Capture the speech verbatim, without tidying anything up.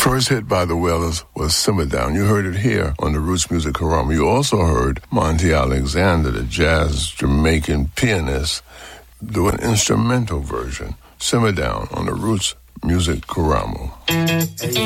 first hit by the Wailers was Simmer Down. You heard it here on the Roots Music Karama. You also heard Monty Alexander, the jazz Jamaican pianist, do an instrumental version, Simmer Down, on the Roots Music Karama.